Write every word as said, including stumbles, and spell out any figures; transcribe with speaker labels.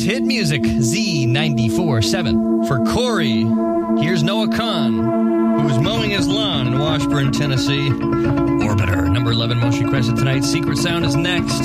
Speaker 1: Hit Music Z ninety-four seven. For Corey, here's Noah Kahn, who's mowing his lawn in Washburn, Tennessee. Orbiter, number eleven, most requested tonight. Secret Sound is next.